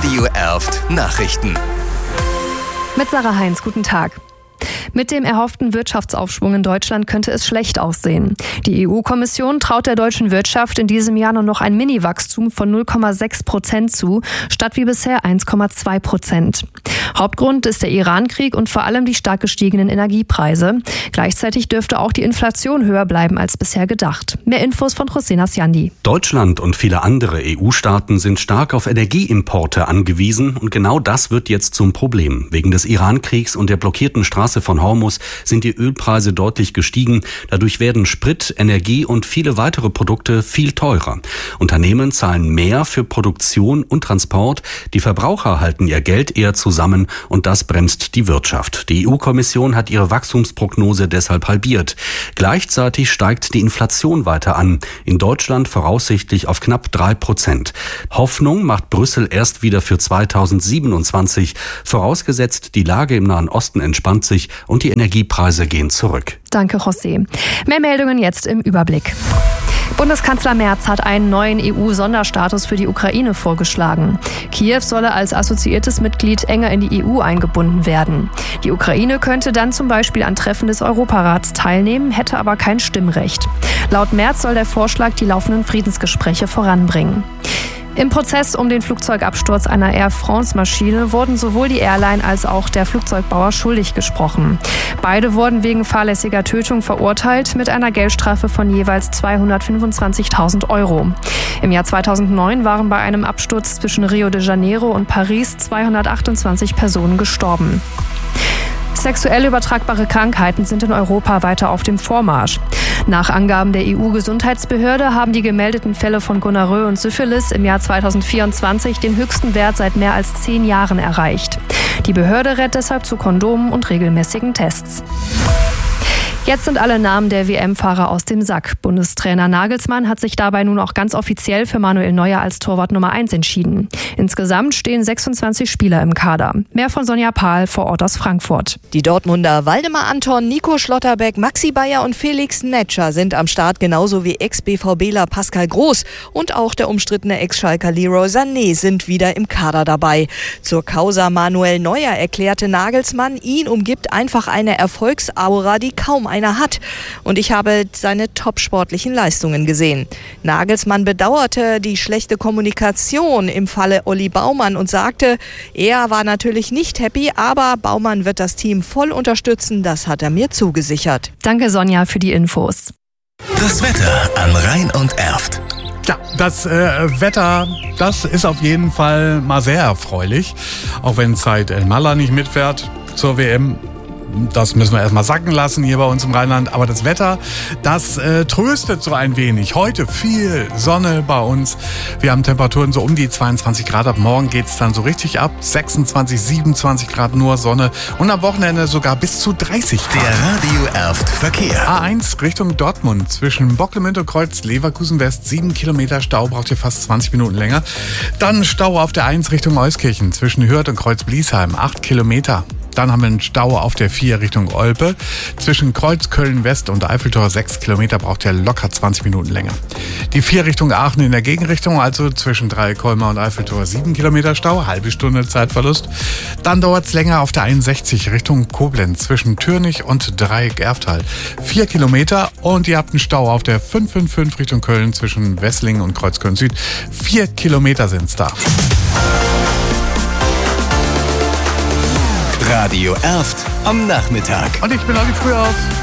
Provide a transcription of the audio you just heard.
Radio Erft Nachrichten. Mit Sarah Heinz, guten Tag. Mit dem erhofften Wirtschaftsaufschwung in Deutschland könnte es schlecht aussehen. Die EU-Kommission traut der deutschen Wirtschaft in diesem Jahr nur noch ein Mini-Wachstum von 0,6% zu, statt wie bisher 1,2%. Hauptgrund ist der Iran-Krieg und vor allem die stark gestiegenen Energiepreise. Gleichzeitig dürfte auch die Inflation höher bleiben als bisher gedacht. Mehr Infos von José Nasciandi. Deutschland und viele andere EU-Staaten sind stark auf Energieimporte angewiesen und genau das wird jetzt zum Problem. Wegen des Iran-Kriegs und der blockierten Straße von Hormuz sind die Ölpreise deutlich gestiegen. Dadurch werden Sprit, Energie und viele weitere Produkte viel teurer. Unternehmen zahlen mehr für Produktion und Transport. Die Verbraucher halten ihr Geld eher zusammen und das bremst die Wirtschaft. Die EU-Kommission hat ihre Wachstumsprognose deshalb halbiert. Gleichzeitig steigt die Inflation weiter an. In Deutschland voraussichtlich auf knapp 3%. Hoffnung macht Brüssel erst wieder für 2027. Vorausgesetzt, die Lage im Nahen Osten entspannt sich und die Energiepreise gehen zurück. Danke, José. Mehr Meldungen jetzt im Überblick. Bundeskanzler Merz hat einen neuen EU-Sonderstatus für die Ukraine vorgeschlagen. Kiew solle als assoziiertes Mitglied enger in die EU eingebunden werden. Die Ukraine könnte dann zum Beispiel an Treffen des Europarats teilnehmen, hätte aber kein Stimmrecht. Laut Merz soll der Vorschlag die laufenden Friedensgespräche voranbringen. Im Prozess um den Flugzeugabsturz einer Air France-Maschine wurden sowohl die Airline als auch der Flugzeugbauer schuldig gesprochen. Beide wurden wegen fahrlässiger Tötung verurteilt mit einer Geldstrafe von jeweils 225.000 €. Im Jahr 2009 waren bei einem Absturz zwischen Rio de Janeiro und Paris 228 Personen gestorben. Sexuell übertragbare Krankheiten sind in Europa weiter auf dem Vormarsch. Nach Angaben der EU-Gesundheitsbehörde haben die gemeldeten Fälle von Gonorrhoe und Syphilis im Jahr 2024 den höchsten Wert seit mehr als 10 Jahren erreicht. Die Behörde rät deshalb zu Kondomen und regelmäßigen Tests. Jetzt sind alle Namen der WM-Fahrer aus dem Sack. Bundestrainer Nagelsmann hat sich dabei nun auch ganz offiziell für Manuel Neuer als Torwart Nummer 1 entschieden. Insgesamt stehen 26 Spieler im Kader. Mehr von Sonja Pahl vor Ort aus Frankfurt. Die Dortmunder Waldemar Anton, Nico Schlotterbeck, Maxi Bayer und Felix Netscher sind am Start, genauso wie Ex-BVBler Pascal Groß und auch der umstrittene Ex-Schalker Leroy Sané sind wieder im Kader dabei. Zur Causa Manuel Neuer erklärte Nagelsmann, ihn umgibt einfach eine Erfolgsaura, die kaum einer hat. Und ich habe seine topsportlichen Leistungen gesehen. Nagelsmann bedauerte die schlechte Kommunikation im Falle Olli Baumann und sagte, er war natürlich nicht happy, aber Baumann wird das Team voll unterstützen, das hat er mir zugesichert. Danke Sonja für die Infos. Das Wetter an Rhein und Erft. Ja, das Wetter, das ist auf jeden Fall mal sehr erfreulich. Auch wenn Said El-Mallah nicht mitfährt zur WM. Das müssen wir erstmal sacken lassen hier bei uns im Rheinland. Aber das Wetter, das tröstet so ein wenig. Heute viel Sonne bei uns. Wir haben Temperaturen so um die 22 Grad. Ab morgen geht es dann so richtig ab. 26, 27 Grad nur Sonne. Und am Wochenende sogar bis zu 30 Grad. Der Radio Erft Verkehr. A1 Richtung Dortmund. Zwischen Bocklemünde und Kreuz Leverkusen West. 7 Kilometer Stau. Braucht ihr fast 20 Minuten länger. Dann Stau auf der 1 Richtung Euskirchen. Zwischen Hürth und Kreuz Bliesheim. 8 Kilometer. Dann haben wir einen Stau auf der 4 Richtung Olpe. Zwischen Kreuz Köln West und Eiffeltor 6 Kilometer braucht ihr locker 20 Minuten länger. Die 4 Richtung Aachen in der Gegenrichtung, also zwischen Dreikolmer und Eiffeltor 7 Kilometer Stau, halbe Stunde Zeitverlust. Dann dauert es länger auf der 61 Richtung Koblenz zwischen Türnich und Dreieck-Erftal. 4 Kilometer und ihr habt einen Stau auf der 555 Richtung Köln zwischen Wesslingen und Kreuzköln Süd. 4 Kilometer sind es da. Radio Erft am Nachmittag. Und ich bin Olli Frühauf.